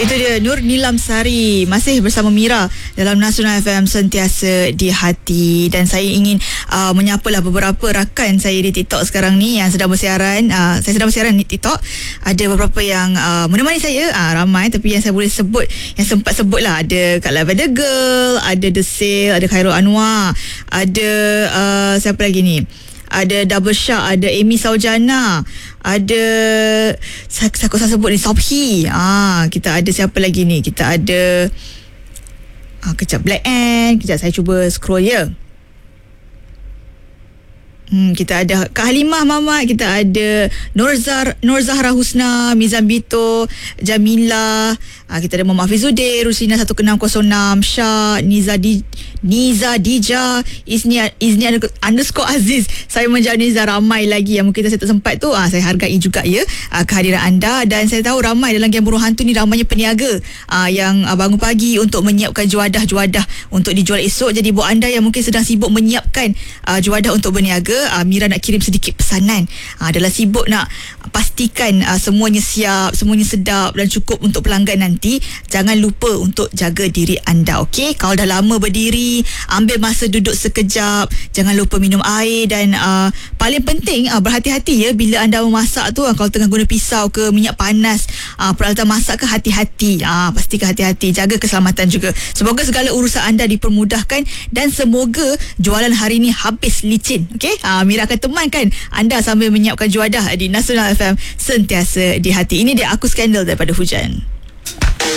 Itu dia Nur Nilam Sari masih bersama Mira dalam Nasional FM Sentiasa di Hati. Dan saya ingin menyapalah beberapa rakan saya di TikTok sekarang ni yang sedang bersiaran. Saya sedang bersiaran di TikTok. Ada beberapa yang menemani saya, ramai, tapi yang saya boleh sebut, yang sempat sebut lah, ada Kak Lavender Girl, ada The Sale, ada Khairul Anwar, ada siapa lagi ni, ada Double Shark, ada Amy Saujana, ada saya sebut ni Sobhi. Kita ada siapa lagi ni? Kita ada kejap, Black Ant. Kejap saya cuba scroll ya. Kita ada Kak Halimah Mamat, kita ada Nur Zahra Husna, Mizan Bito, Jamila, kita ada Muhammad Hafizuddin, Rusina 1606, Syah, Niza Dija, Izni _Aziz, saya menjawab Niza, ramai lagi yang mungkin saya tak sempat tu. Saya hargai juga ya kehadiran anda. Dan saya tahu ramai dalam Game Burung Hantu ni ramainya peniaga yang bangun pagi untuk menyiapkan juadah-juadah untuk dijual esok. Jadi buat anda yang mungkin sedang sibuk menyiapkan juadah untuk berniaga, Mira nak kirim sedikit pesanan. Adalah sibuk nak pastikan semuanya siap, semuanya sedap dan cukup untuk pelanggan nanti. Jangan lupa untuk jaga diri anda, okey? Kalau dah lama berdiri, ambil masa duduk sekejap. Jangan lupa minum air dan paling penting berhati-hati ya bila anda memasak tu. Kalau tengah guna pisau ke, minyak panas, peralatan masak ke, hati-hati. Pastikan hati-hati, jaga keselamatan juga. Semoga segala urusan anda dipermudahkan dan semoga jualan hari ni habis licin, okey? Mira akan temankan anda sambil menyiapkan juadah di Nasional FM Sentiasa di Hati. Ini dia Aku Skandal daripada Hujan.